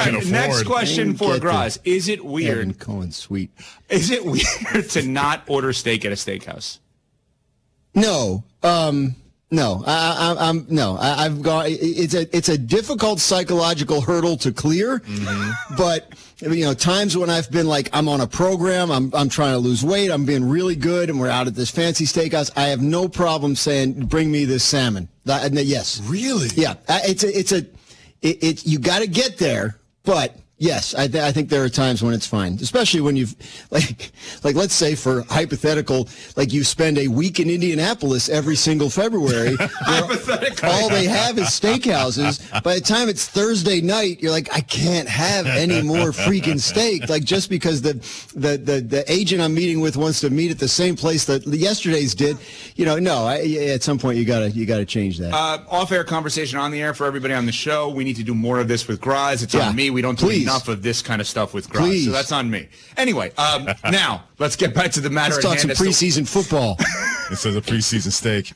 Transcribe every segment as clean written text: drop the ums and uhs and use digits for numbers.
right, next question for Graz. Is it weird? Evan Cohen, sweet. Is it weird to not order steak at a steakhouse? No. No, I've gone. It's a difficult psychological hurdle to clear, but times when I've been like, I'm on a program, I'm trying to lose weight, I'm being really good, and we're out at this fancy steakhouse. I have no problem saying, "Bring me this salmon." Yes, really? Yeah, you got to get there, but. Yes, I think there are times when it's fine, especially when you've, like let's say for hypothetical, like you spend a week in Indianapolis every single February. All they have is steakhouses. By the time it's Thursday night, you're like, I can't have any more freaking steak. Like just because the agent I'm meeting with wants to meet at the same place that yesterday's did, at some point you gotta change that. Off-air conversation on the air for everybody on the show. We need to do more of this with Graz. It's on me. We don't do enough of this kind of stuff with Graz, so that's on me. Anyway, now let's get back to the matter at hand. Let's talk some preseason football. Instead of preseason steak.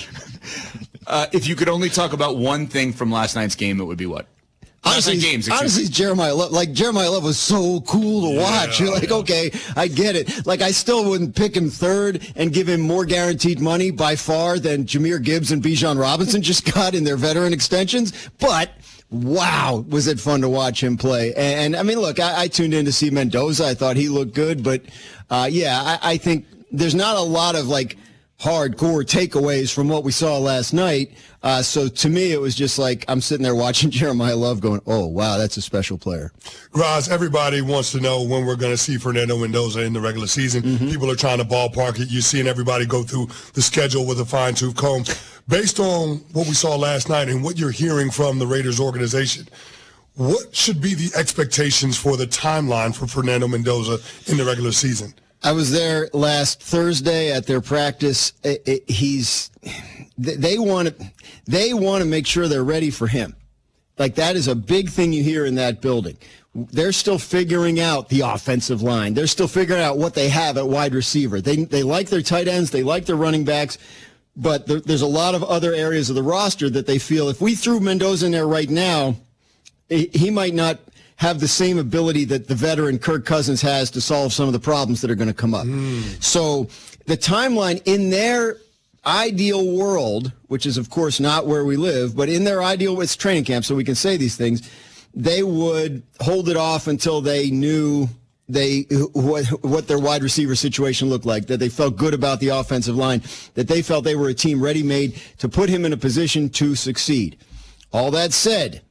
If you could only talk about one thing from last night's game, it would be what? Honestly, Jeremiah Love was so cool to watch. You're like, okay, I get it. Like, I still wouldn't pick him third and give him more guaranteed money by far than Jahmyr Gibbs and Bijan Robinson just got in their veteran extensions, but wow, was it fun to watch him play. And I mean, look, I tuned in to see Mendoza. I thought he looked good, but I think there's not a lot of like hardcore takeaways from what we saw last night. So to me, it was just like I'm sitting there watching Jeremiah Love going, oh, wow, that's a special player. Graz, everybody wants to know when we're going to see Fernando Mendoza in the regular season. People are trying to ballpark it. You're seeing everybody go through the schedule with a fine-tooth comb. Based on what we saw last night and what you're hearing from the Raiders organization, what should be the expectations for the timeline for Fernando Mendoza in the regular season? I was there last Thursday at their practice. They want to make sure they're ready for him. Like, that is a big thing you hear in that building. They're still figuring out the offensive line. They're still figuring out what they have at wide receiver. They like their tight ends. They like their running backs. But there's a lot of other areas of the roster that they feel if we threw Mendoza in there right now, he might not have the same ability that the veteran Kirk Cousins has to solve some of the problems that are going to come up. So the timeline in their ideal world, which is, of course, not where we live, but in their ideal, it's training camp, so we can say these things, they would hold it off until they knew what their wide receiver situation looked like, that they felt good about the offensive line, that they felt they were a team ready-made to put him in a position to succeed. All that said,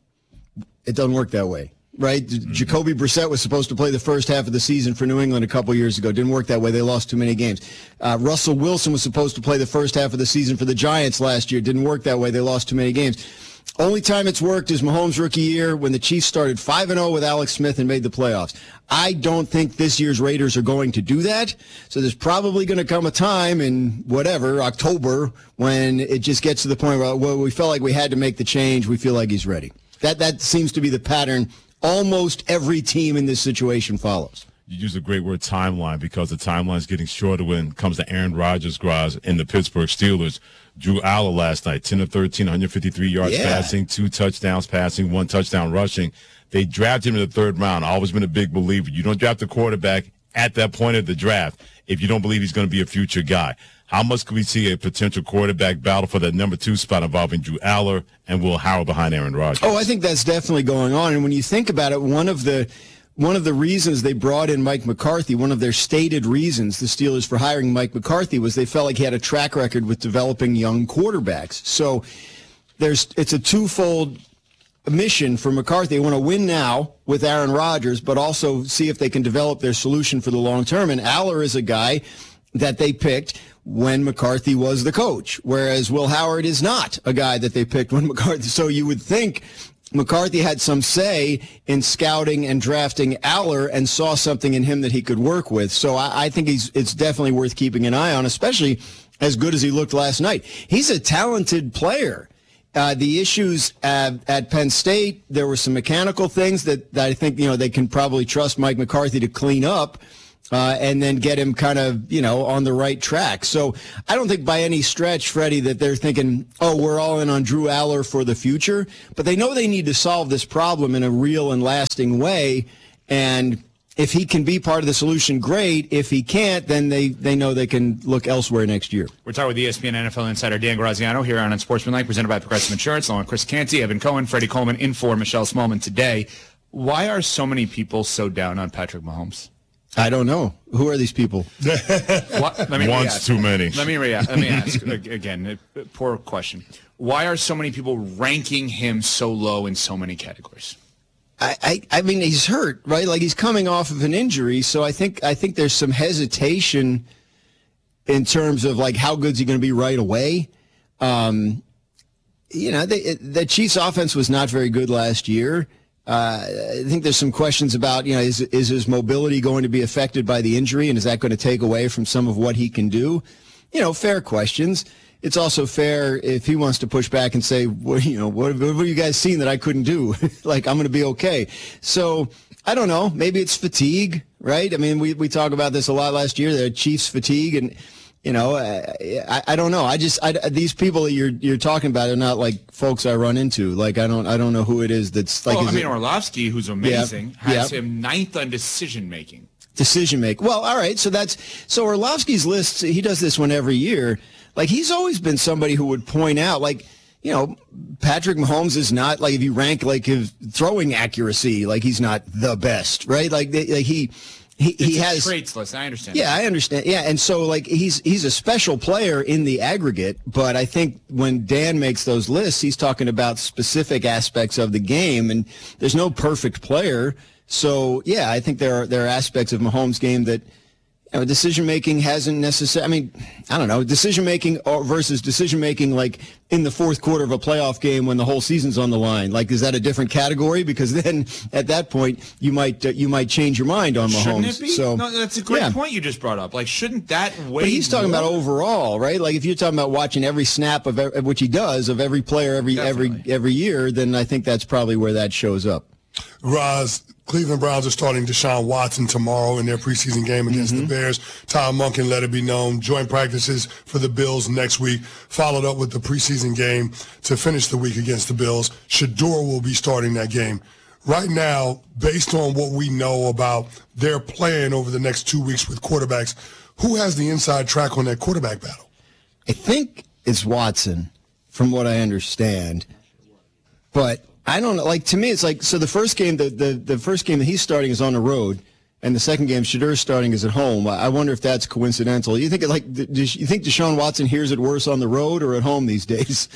it doesn't work that way, right? Jacoby Brissett was supposed to play the first half of the season for New England a couple years ago. Didn't work that way. They lost too many games. Russell Wilson was supposed to play the first half of the season for the Giants last year. Didn't work that way. They lost too many games. Only time it's worked is Mahomes' rookie year when the Chiefs started 5-0 with Alex Smith and made the playoffs. I don't think this year's Raiders are going to do that. So there's probably going to come a time in October, when it just gets to the point where, well, we felt like we had to make the change. We feel like he's ready. That seems to be the pattern almost every team in this situation follows. You use a great word, timeline, because the timeline is getting shorter when it comes to Aaron Rodgers, Graz, and the Pittsburgh Steelers. Drew Aller last night, 10 of 13, 153 yards passing, 2 touchdowns passing, 1 touchdown rushing. They drafted him in the third round. I've always been a big believer. You don't draft a quarterback at that point of the draft if you don't believe he's going to be a future guy. How much could we see a potential quarterback battle for that number 2 spot involving Drew Aller and Will Howard behind Aaron Rodgers? Oh, I think that's definitely going on. And when you think about it, one of the reasons they brought in Mike McCarthy, one of their stated reasons, the Steelers, for hiring Mike McCarthy, was they felt like he had a track record with developing young quarterbacks. So it's a twofold mission for McCarthy. They want to win now with Aaron Rodgers, but also see if they can develop their solution for the long term. And Aller is a guy that they picked when McCarthy was the coach, whereas Will Howard is not a guy that they picked when McCarthy. So you would think McCarthy had some say in scouting and drafting Aller and saw something in him that he could work with. So I think it's definitely worth keeping an eye on, especially as good as he looked last night. He's a talented player. The issues at Penn State, there were some mechanical things that I think they can probably trust Mike McCarthy to clean up. and then get him kind of, on the right track. So I don't think by any stretch, Freddie, that they're thinking, oh, we're all in on Drew Aller for the future. But they know they need to solve this problem in a real and lasting way. And if he can be part of the solution, great. If he can't, then they know they can look elsewhere next year. We're talking with ESPN NFL insider Dan Graziano here on Unsportsmanlike, presented by Progressive Insurance, along with Chris Canty, Evan Cohen, Freddie Coleman, in for Michelle Smallman today. Why are so many people so down on Patrick Mahomes? I don't know. Who are these people? One's too many. Let me ask again. Poor question. Why are so many people ranking him so low in so many categories? I mean, he's hurt, right? Like, he's coming off of an injury, so I think there's some hesitation in terms of, like, how good's he going to be right away. The Chiefs' offense was not very good last year. I think there's some questions about, is his mobility going to be affected by the injury, and is that going to take away from some of what he can do? Fair questions. It's also fair if he wants to push back and say, what have you guys seen that I couldn't do? Like, I'm going to be okay. So I don't know. Maybe it's fatigue, right? I mean, we talked about this a lot last year, the Chiefs fatigue, and I don't know. These people that you're talking about are not like folks I run into. Like, I don't know who it is that's like. Well, Orlovsky, who's amazing, has him 9th on decision making. Well, all right. So Orlovsky's lists. He does this one every year. Like, he's always been somebody who would point out, like, Patrick Mahomes is not, like, if you rank like his throwing accuracy, like, he's not the best, right? He has traits list. I understand. Yeah, I understand. Yeah, and so, like, he's a special player in the aggregate, but I think when Dan makes those lists, he's talking about specific aspects of the game, and there's no perfect player. So yeah, I think there are aspects of Mahomes' game that decision making hasn't necessarily. I mean, I don't know, decision making versus decision making like in the fourth quarter of a playoff game when the whole season's on the line. Like, is that a different category? Because then at that point you might change your mind on Mahomes. Shouldn't it be? So no, that's a great point you just brought up. Like, shouldn't that weigh? But he's talking about overall, right? Like, if you're talking about watching every snap of which he does of every player every year, then I think that's probably where that shows up. Roz, Cleveland Browns are starting Deshaun Watson tomorrow in their preseason game against the Bears. Tom Monken let it be known. Joint practices for the Bills next week, followed up with the preseason game to finish the week against the Bills. Shedeur will be starting that game. Right now, based on what we know about their plan over the next 2 weeks with quarterbacks, who has the inside track on that quarterback battle? I think it's Watson, from what I understand. But I don't know. Like, to me, it's like, so the first game, the first game that he's starting is on the road, and the second game Shedeur's starting is at home. I wonder if that's coincidental. You think you think Deshaun Watson hears it worse on the road or at home these days?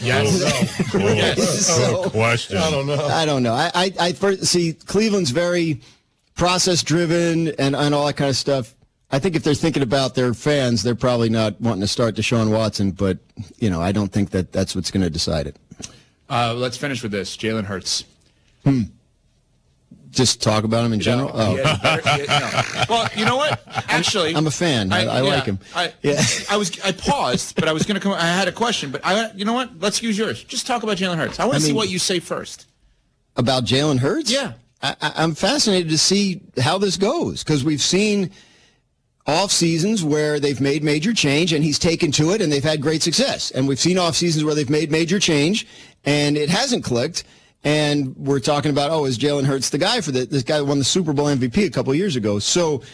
Yes. Question. I don't know. I don't know. I first see Cleveland's very process driven and all that kind of stuff. I think if they're thinking about their fans, they're probably not wanting to start Deshaun Watson, but I don't think that's what's going to decide it. Let's finish with this. Jalen Hurts. Just talk about him in general? No. Well, you know what? Actually, I'm a fan. I like him. I paused, but I was going to come. I had a question, but you know what? Let's use yours. Just talk about Jalen Hurts. I want to see what you say first. About Jalen Hurts? Yeah. I'm fascinated to see how this goes, because we've seen off seasons where they've made major change and he's taken to it and they've had great success. And we've seen off seasons where they've made major change and it hasn't clicked. And we're talking about, is Jalen Hurts the guy for this guy that won the Super Bowl MVP a couple of years ago? So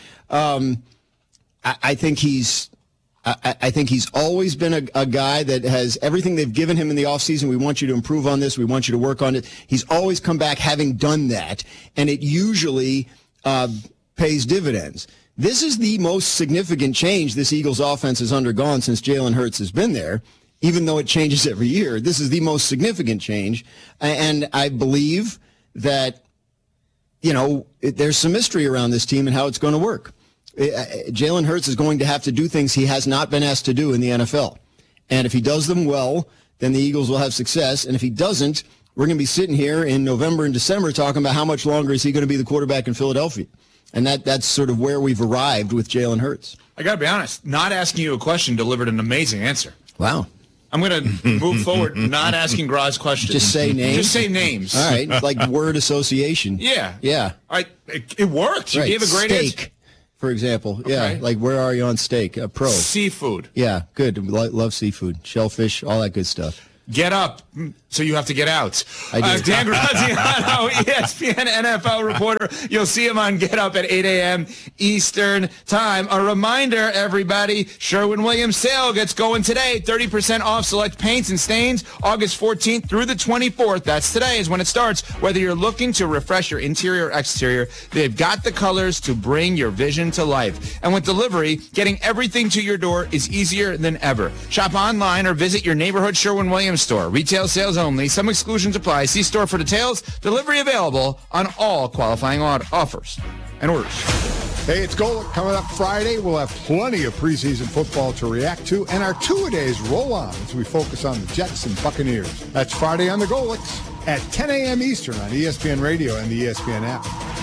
I think he's always been a guy that has everything they've given him in the offseason. We want you to improve on this. We want you to work on it. He's always come back having done that, and it usually pays dividends. This is the most significant change this Eagles offense has undergone since Jalen Hurts has been there, even though it changes every year. This is the most significant change, and I believe that, there's some mystery around this team and how it's going to work. Jalen Hurts is going to have to do things he has not been asked to do in the NFL. And if he does them well, then the Eagles will have success. And if he doesn't, we're going to be sitting here in November and December talking about how much longer is he going to be the quarterback in Philadelphia. And that's sort of where we've arrived with Jalen Hurts. I got to be honest, not asking you a question delivered an amazing answer. Wow. I'm going to move forward, not asking Graz questions. Just say names? Just say names. All right, like word association. Yeah. Yeah. It worked. You gave a great answer. for example. Okay. Yeah, like where are you on steak? Pro. Seafood. Yeah, good. Love seafood. Shellfish, all that good stuff. Get up, so you have to get out. I do. Dan Graziano, ESPN NFL reporter. You'll see him on Get Up at 8 a.m. Eastern Time. A reminder, everybody, Sherwin-Williams sale gets going today. 30% off select paints and stains, August 14th through the 24th. That's today is when it starts. Whether you're looking to refresh your interior or exterior, they've got the colors to bring your vision to life. And with delivery, getting everything to your door is easier than ever. Shop online or visit your neighborhood Sherwin-Williams store. Retail sales only. Some exclusions apply. See store for details. Delivery available on all qualifying offers and orders. Hey, it's Golic. Coming up Friday, we'll have plenty of preseason football to react to, and our two-a-days roll on as we focus on the Jets and Buccaneers. That's Friday on the Golics at 10 a.m. Eastern on ESPN Radio and the ESPN app.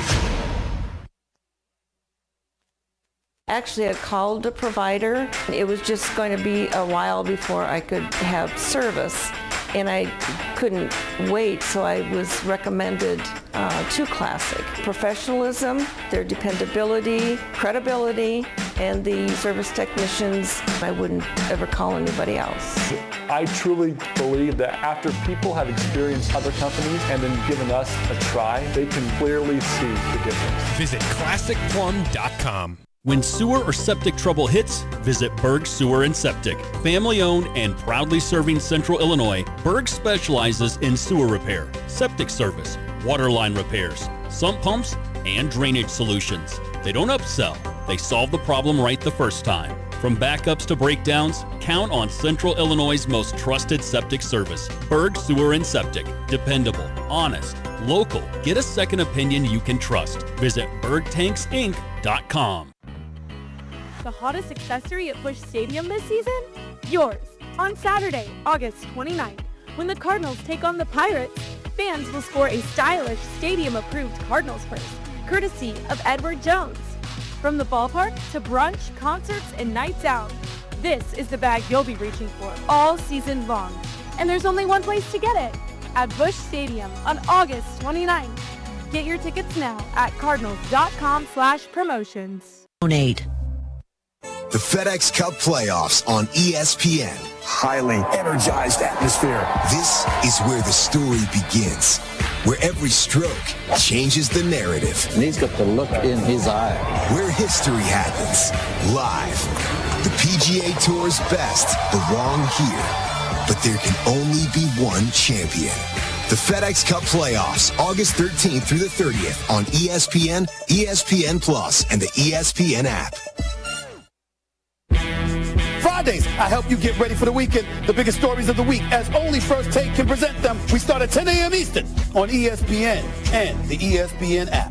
Actually, I called the provider. It was just going to be a while before I could have service, and I couldn't wait, so I was recommended to Classic. Professionalism, their dependability, credibility, and the service technicians, I wouldn't ever call anybody else. I truly believe that after people have experienced other companies and then given us a try, they can clearly see the difference. Visit ClassicPlum.com. When sewer or septic trouble hits, visit Berg Sewer and Septic. Family-owned and proudly serving Central Illinois, Berg specializes in sewer repair, septic service, water line repairs, sump pumps, and drainage solutions. They don't upsell. They solve the problem right the first time. From backups to breakdowns, count on Central Illinois' most trusted septic service. Berg Sewer and Septic. Dependable, honest, local. Get a second opinion you can trust. Visit BergTanksInc.com. The hottest accessory at Busch Stadium this season? Yours. On Saturday, August 29th, when the Cardinals take on the Pirates, fans will score a stylish stadium-approved Cardinals purse, courtesy of Edward Jones. From the ballpark to brunch, concerts, and nights out, this is the bag you'll be reaching for all season long. And there's only one place to get it, at Busch Stadium on August 29th. Get your tickets now at cardinals.com/promotions. Donate. The FedEx Cup playoffs on ESPN. Highly energized atmosphere. This is where the story begins, where every stroke changes the narrative. And he's got the look in his eye. Where history happens, live. The PGA Tour's best belong here, but there can only be one champion. The FedEx Cup playoffs, August 13th through the 30th on ESPN, ESPN Plus, and the ESPN app. Fridays, I help you get ready for the weekend. The biggest stories of the week, as only First Take can present them. We start at 10 a.m. Eastern on ESPN and the ESPN app.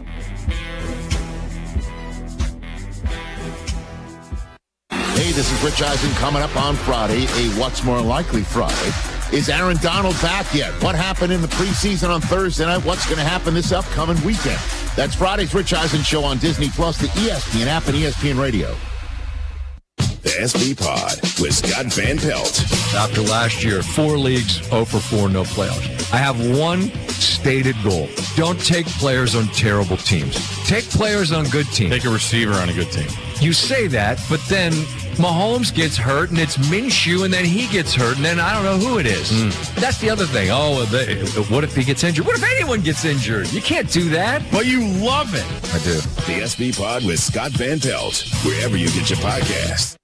Hey, this is Rich Eisen coming up on Friday, a What's More Likely Friday. Is Aaron Donald back yet? What happened in the preseason on Thursday night? What's going to happen this upcoming weekend? That's Friday's Rich Eisen Show on Disney Plus, the ESPN app, and ESPN Radio. The SB Pod with Scott Van Pelt. After last year, 4 leagues, 0 for 4, no playoffs. I have one stated goal. Don't take players on terrible teams. Take players on good teams. Take a receiver on a good team. You say that, but then Mahomes gets hurt, and it's Minshew, and then he gets hurt, and then I don't know who it is. That's the other thing. Oh, what if he gets injured? What if anyone gets injured? You can't do that. But you love it. I do. The SB Pod with Scott Van Pelt, wherever you get your podcasts.